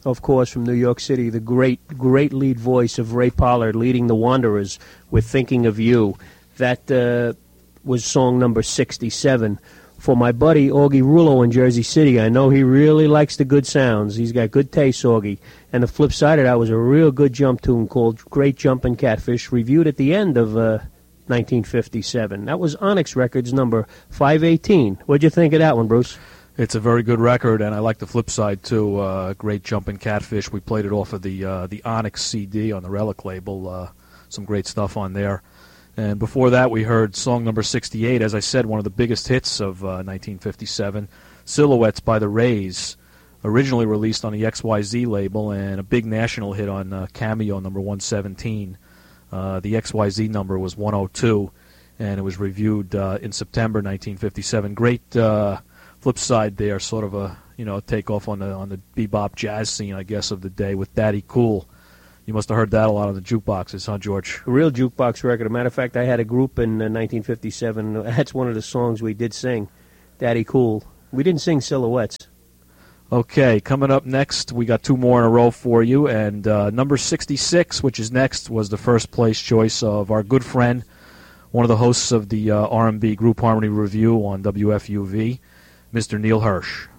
of course, from New York City, the great lead voice of Ray Pollard leading the Wanderers with Thinking of You. That was song number 67. For my buddy Augie Rullo in Jersey City, I know he really likes the good sounds. He's got good taste, Augie. And the flip side of that was a real good jump tune called Great Jumpin' Catfish, reviewed at the end of 1957. That was Onyx Records number 518. What'd you think of that one, Bruce? It's a very good record, and I like the flip side, too. Great Jumpin' Catfish. We played it off of the Onyx CD on the Relic label. Some great stuff on there. And before that, we heard song number 68, as I said, one of the biggest hits of 1957, Silhouettes by the Rays, originally released on the XYZ label, and a big national hit on Cameo number 117. The XYZ number was 102, and it was reviewed in September 1957. Great flip side there, sort of a takeoff on the bebop jazz scene, I guess, of the day with Daddy Cool. You must have heard that a lot on the jukeboxes, huh, George? A real jukebox record. As a matter of fact, I had a group in 1957. That's one of the songs we did sing, Daddy Cool. We didn't sing Silhouettes. Okay, coming up next, we got two more in a row for you. And number 66, which is next, was the first place choice of our good friend, one of the hosts of the R&B Group Harmony Review on WFUV, Mr. Neil Hirsch.